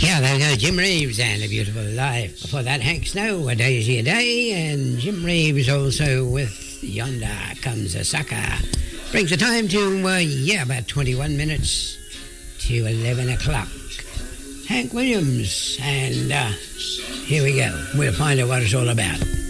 Yeah, there we go, Jim Reeves and A Beautiful Life. Before that, Hank Snow, A Daisy a Day, and Jim Reeves also with Yonder Comes a Sucker. Brings the time to, about 21 minutes to 11 o'clock. Hank Williams, and here we go. We'll find out what it's all about.